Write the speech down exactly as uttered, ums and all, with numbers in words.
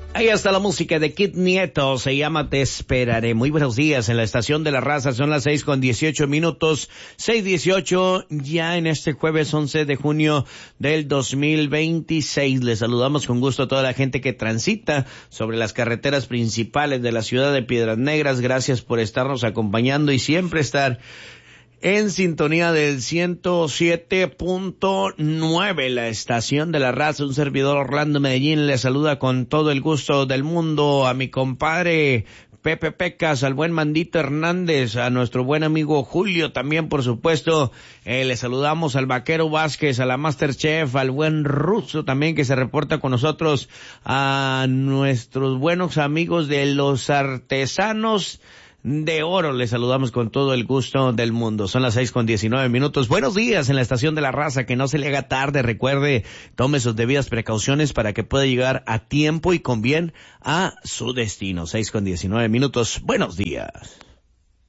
Ahí está la música de Kid Nieto, se llama Te Esperaré. Muy buenos días en la estación de la raza, son las seis con dieciocho minutos, seis dieciocho, ya en este jueves once de junio del dos mil veintiséis. Les saludamos con gusto a toda la gente que transita sobre las carreteras principales de la ciudad de Piedras Negras. Gracias por estarnos acompañando y siempre estar en sintonía del ciento siete punto nueve, la estación de la raza. Un servidor Orlando Medellín le saluda con todo el gusto del mundo a mi compadre Pepe Pecas, al buen Mandito Hernández, a nuestro buen amigo Julio también, por supuesto. Eh, le saludamos al Vaquero Vázquez, a la Masterchef, al buen Ruso también que se reporta con nosotros, a nuestros buenos amigos de los artesanos de oro. Les saludamos con todo el gusto del mundo. Son las seis con diecinueve minutos. Buenos días en la estación de la raza. Que no se le haga tarde. Recuerde, tome sus debidas precauciones para que pueda llegar a tiempo y con bien a su destino. seis con diecinueve minutos. Buenos días.